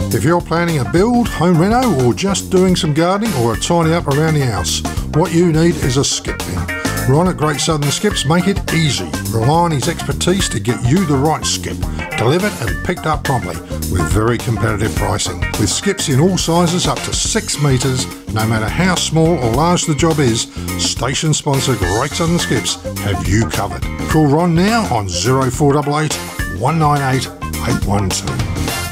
If you're planning a build, home reno, or just doing some gardening or a tidy up around the house, what you need is a skip bin. Ron at Great Southern Skips make it easy. Rely on his expertise to get you the right skip, delivered and picked up promptly with very competitive pricing. With skips in all sizes up to 6 metres, no matter how small or large the job is, station sponsor Great Southern Skips have you covered. Call Ron now on 0488 198 812.